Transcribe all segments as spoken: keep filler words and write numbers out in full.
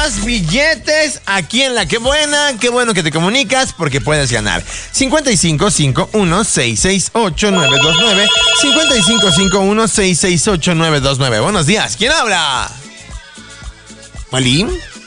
más billetes aquí en La Qué Buena. Qué bueno que te comunicas porque puedes ganar. cincuenta y cinco cincuenta y uno, seiscientos sesenta y ocho, nueve dos nueve. cincuenta y cinco cincuenta y uno, seiscientos sesenta y ocho, nueve dos nueve. Buenos días. ¿Quién habla? ¿Oli?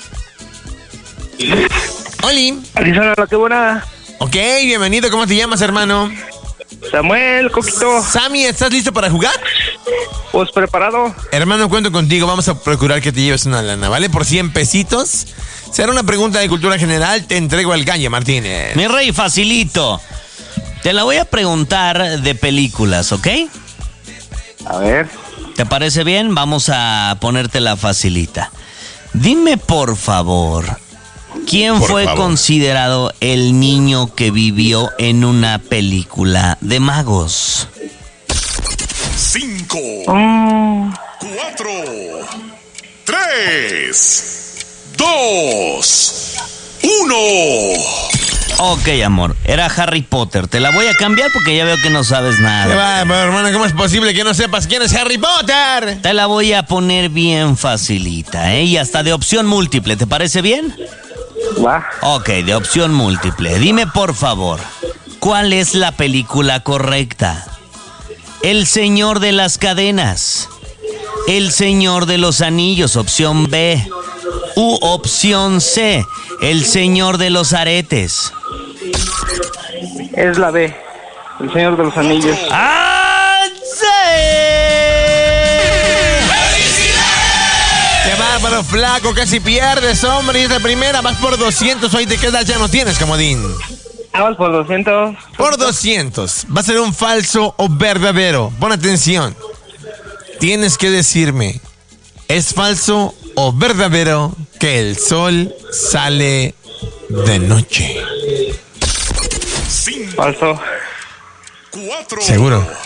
¿Oli? La Qué Buena. Ok, bienvenido. ¿Cómo te llamas, hermano? Samuel, Coquito. Sammy, ¿estás listo para jugar? Pues preparado. Hermano, cuento contigo. Vamos a procurar que te lleves una lana, ¿vale? Por cien pesitos. Será una pregunta de cultura general. Te entrego al calle, Martínez. Mi rey, facilito. Te la voy a preguntar de películas, ¿ok? A ver. ¿Te parece bien? Vamos a ponerte la facilita. Dime, por favor, ¿quién Por fue favor. considerado el niño que vivió en una película de magos? Cinco, Mm, cuatro, tres, dos, uno. Ok, amor, era Harry Potter. Te la voy a cambiar porque ya veo que no sabes ¿Qué nada. va, pero, hermano? ¿Cómo es posible que no sepas quién es Harry Potter? Te la voy a poner bien facilita, ¿eh? Y hasta de opción múltiple, ¿te parece bien? va. Ok, de opción múltiple. Dime, por favor, ¿cuál es la película correcta? El Señor de las Cadenas, El Señor de los Anillos, opción B, u opción C, El Señor de los Aretes. Es la B. El Señor de los Anillos. ¡Ah, sí! ¡Qué bárbaro, flaco! Casi pierdes, hombre. Y esta primera vas por doscientos. Hoy te quedas, ya no tienes, comodín. Vamos por doscientos. Por doscientos. ¿Va a ser un falso o verdadero? Pon atención. Tienes que decirme, ¿es falso o verdadero que el sol sale de noche? Cinco, Falso. cuatro, Seguro.